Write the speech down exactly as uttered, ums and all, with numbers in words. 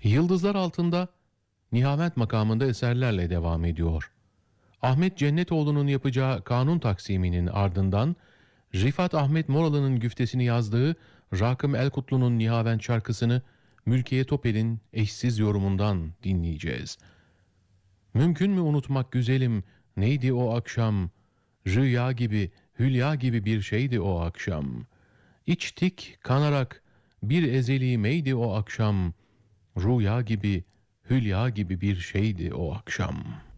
Yıldızlar Altında Nihavent makamında eserlerle devam ediyor. Ahmet Cennetoğlu'nun yapacağı kanun taksiminin ardından Rifat Ahmet Moralı'nın güftesini yazdığı Rakım Elkutlu'nun Nihavent şarkısını Mülkiye Topel'in eşsiz yorumundan dinleyeceğiz. Mümkün mü unutmak güzelim, neydi o akşam? Rüya gibi, hülya gibi bir şeydi o akşam. İçtik kanarak, bir ezeli meydi o akşam. Rüya gibi, hülya gibi bir şeydi o akşam.''